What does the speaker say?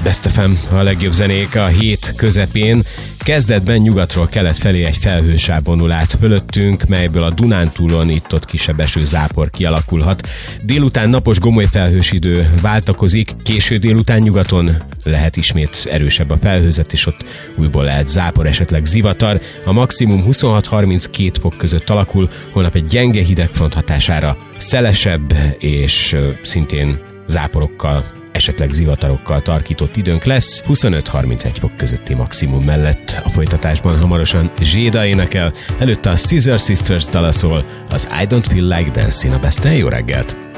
Best FM, a legjobb zenék a hét közepén. Kezdetben nyugatról kelet felé egy felhősáv vonul át fölöttünk, melyből a Dunántúlon itt-ott kisebb esőzápor kialakulhat. Délután napos gomoly felhős idő váltakozik, késő délután nyugaton lehet ismét erősebb a felhőzet, és ott újból lehet zápor, esetleg zivatar. A maximum 26-32 fok között alakul, holnap egy gyenge hidegfront hatására szelesebb és szintén záporokkal, esetleg zivatarokkal tarkított időnk lesz, 25-31 fok közötti maximum mellett. A folytatásban hamarosan Zséda énekel, előtte a Scissor Sisters dala szól, az I Don't Feel Like Dancing a Besten. Jó reggelt!